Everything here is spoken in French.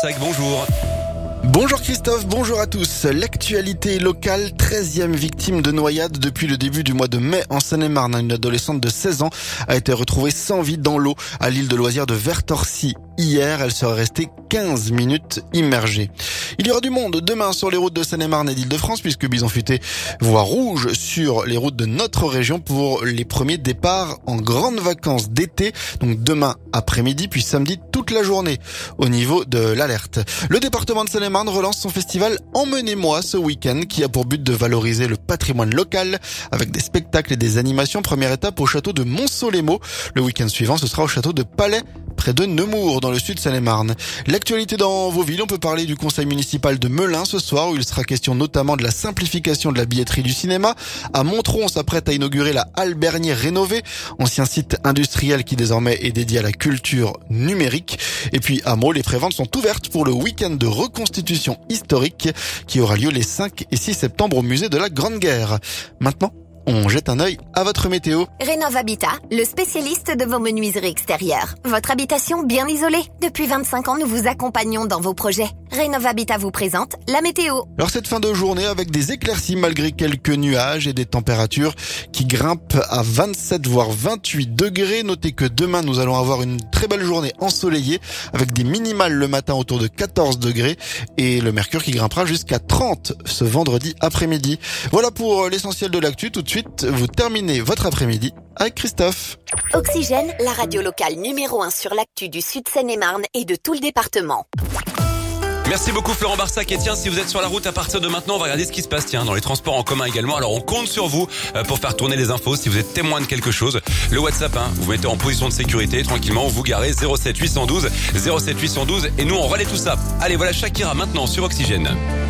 Barsac, bonjour. Bonjour Christophe, bonjour à tous. L'actualité locale, 13e victime de noyade depuis le début du mois de mai en Seine-et-Marne. Une adolescente de 16 ans a été retrouvée sans vie dans l'eau à l'île de loisirs de Vertorcy. Hier, elle serait restée 15 minutes immergée. Il y aura du monde demain sur les routes de Seine-et-Marne et d'Île-de-France puisque Bison Futé voit rouge sur les routes de notre région pour les premiers départs en grandes vacances d'été. Donc demain après-midi puis samedi toute la journée au niveau de l'alerte. Le département de Seine-et-Marne relance son festival Emmenez-moi ce week-end qui a pour but de valoriser le patrimoine local avec des spectacles et des animations. Première étape au château de Montceau-les-Maux. Le week-end suivant, ce sera au château de Palais près de Nemours, dans le sud Seine-et-Marne. L'actualité dans vos villes, on peut parler du conseil municipal de Melun ce soir, où il sera question notamment de la simplification de la billetterie du cinéma. À Montrond, on s'apprête à inaugurer la Halle Bernier rénovée, ancien site industriel qui désormais est dédié à la culture numérique. Et puis à Meaux, les préventes sont ouvertes pour le week-end de reconstitution historique qui aura lieu les 5 et 6 septembre au musée de la Grande Guerre. Maintenant, on jette un œil à votre météo. Rénov-Habitat, le spécialiste de vos menuiseries extérieures. Votre habitation bien isolée. Depuis 25 ans, nous vous accompagnons dans vos projets. Rénov-Habitat vous présente la météo. Alors cette fin de journée avec des éclaircies malgré quelques nuages et des températures qui grimpent à 27 voire 28 degrés. Notez que demain nous allons avoir une très belle journée ensoleillée avec des minimales le matin autour de 14 degrés et le mercure qui grimpera jusqu'à 30 ce vendredi après-midi. Voilà pour l'essentiel de l'actu. Tout de suite, vous terminez votre après-midi avec Christophe. Oxygène, la radio locale numéro 1 sur l'actu du Sud Seine-et-Marne et de tout le département. Merci beaucoup Florent Barsac. Et tiens, si vous êtes sur la route à partir de maintenant, on va regarder ce qui se passe dans les transports en commun également. Alors on compte sur vous pour faire tourner les infos si vous êtes témoin de quelque chose. Le WhatsApp, vous mettez en position de sécurité tranquillement, vous garez 07 812 07 812 et nous on relaie tout ça. Allez, voilà Shakira maintenant sur Oxygène.